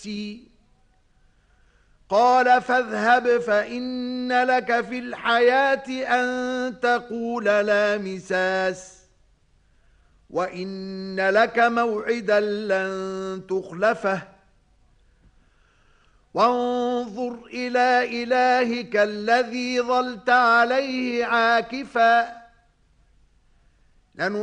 نفسي. قال فاذهب فإن لك في الحياة أن تقول لا مساس، وإن لك موعدا لن تخلفه، وانظر إلى إلهك الذي ظلت عليه عاكفا